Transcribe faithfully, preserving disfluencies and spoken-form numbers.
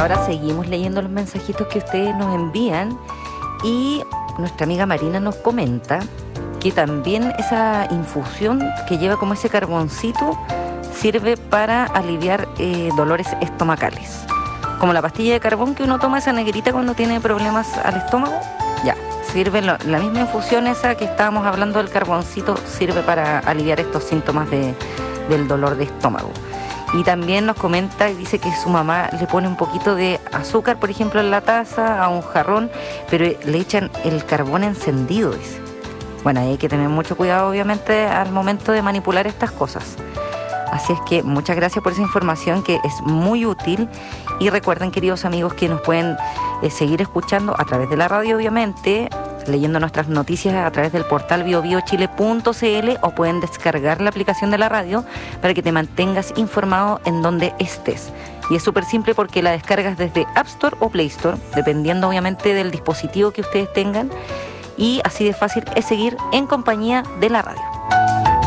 ahora seguimos leyendo los mensajitos que ustedes nos envían y nuestra amiga Marina nos comenta que también esa infusión que lleva como ese carboncito sirve para aliviar eh, dolores estomacales. Como la pastilla de carbón que uno toma, esa negrita cuando tiene problemas al estómago, ya, sirve lo, la misma infusión esa que estábamos hablando del carboncito, sirve para aliviar estos síntomas de, del dolor de estómago. Y también nos comenta y dice que su mamá le pone un poquito de azúcar, por ejemplo, en la taza, a un jarrón, pero le echan el carbón encendido, dice. Bueno, hay que tener mucho cuidado, obviamente, al momento de manipular estas cosas. Así es que muchas gracias por esa información que es muy útil. Y recuerden, queridos amigos, que nos pueden eh, seguir escuchando a través de la radio, obviamente, leyendo nuestras noticias a través del portal bio bio chile punto c l, o pueden descargar la aplicación de la radio para que te mantengas informado en donde estés. Y es súper simple porque la descargas desde App Store o Play Store, dependiendo obviamente del dispositivo que ustedes tengan, y así de fácil es seguir en compañía de la radio.